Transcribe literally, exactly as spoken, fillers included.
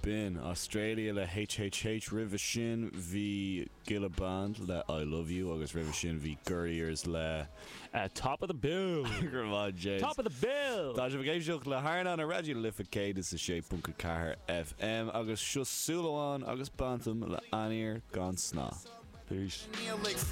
bin Australia le H H H River sin hí Gillaband le I Love You agus River sin hí Gurriers le uh, Top of the Bill. Top of the Bill. Tá sé bhgéisioach le Harna na radio Lificade is a sé punca car F M agus siosúlaán agus bantam le Anir gan sná. Peace.